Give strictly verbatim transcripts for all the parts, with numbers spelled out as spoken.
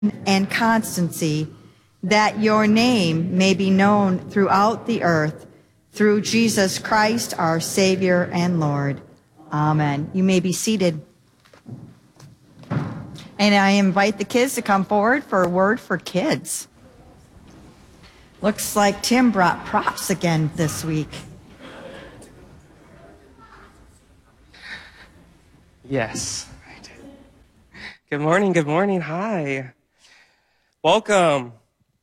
and constancy, that your name may be known throughout the earth, through Jesus Christ, our Savior and Lord. Amen. You may be seated. And I invite the kids to come forward for a word for kids. Looks like Tim brought props again this week. Yes, I did. Good morning, good morning. Hi. Welcome.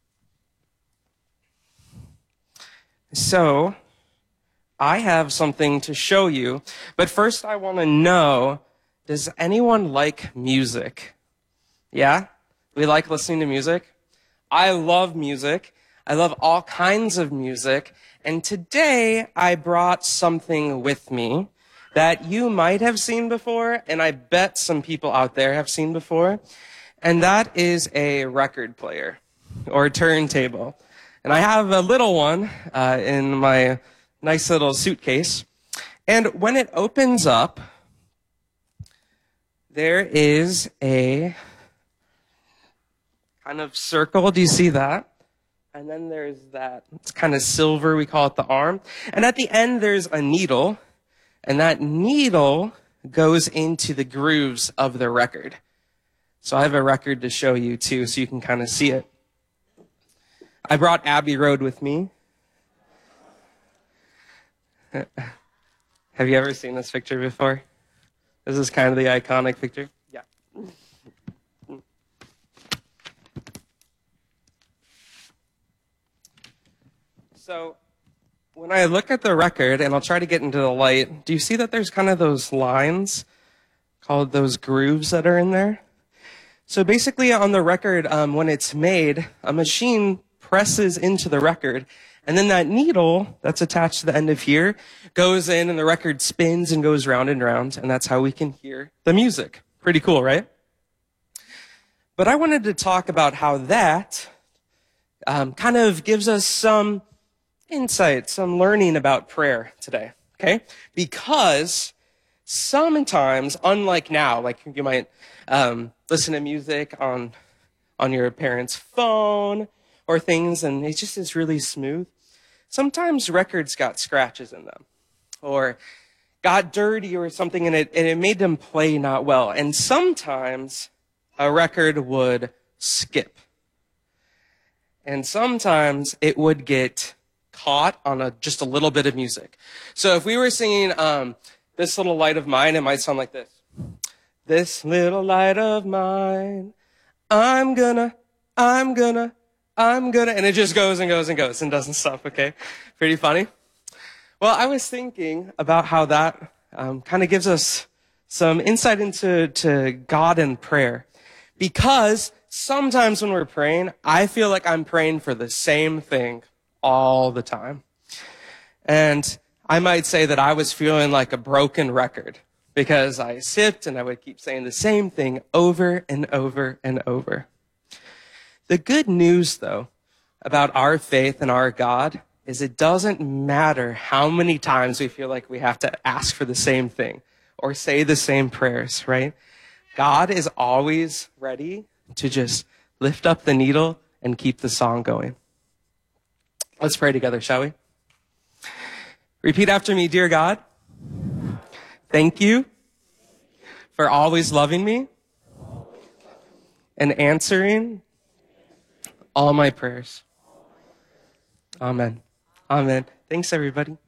So, I have something to show you, but first I want to know, does anyone like music? Yeah? We like listening to music? I love music. I love all kinds of music, and today I brought something with me that you might have seen before, and I bet some people out there have seen before, and that is a record player or turntable. And I have a little one uh, in my nice little suitcase, and when it opens up, there is a kind of circle. Do you see that? And then there's that, it's kind of silver, we call it the arm. And at the end, there's a needle. And that needle goes into the grooves of the record. So I have a record to show you too, so you can kind of see it. I brought Abbey Road with me. Have you ever seen this picture before? This is kind of the iconic picture. Yeah. So when I look at the record, and I'll try to get into the light, do you see that there's kind of those lines called those grooves that are in there? So basically on the record, um, when it's made, a machine presses into the record, and then that needle that's attached to the end of here goes in, and the record spins and goes round and round, and that's how we can hear the music. Pretty cool, right? But I wanted to talk about how that um, kind of gives us some insight, some learning about prayer today, okay? Because sometimes, unlike now, like you might um, listen to music on on your parents' phone or things, and it just is really smooth. Sometimes records got scratches in them, or got dirty or something, and it, and it made them play not well. And sometimes a record would skip. And sometimes it would get caught on a, just a little bit of music. So if we were singing um, This Little Light of Mine, it might sound like this. This little light of mine, I'm gonna, I'm gonna, I'm gonna, and it just goes and goes and goes and doesn't stop, okay? Pretty funny. Well, I was thinking about how that um, kind of gives us some insight into to God and prayer. Because sometimes when we're praying, I feel like I'm praying for the same thing all the time. And I might say that I was feeling like a broken record because I sipped and I would keep saying the same thing over and over and over. The good news, though, about our faith and our God is it doesn't matter how many times we feel like we have to ask for the same thing or say the same prayers, right? God is always ready to just lift up the needle and keep the song going. Let's pray together, shall we? Repeat after me, dear God, thank you for always loving me and answering all my prayers. Amen. Amen. Thanks, everybody.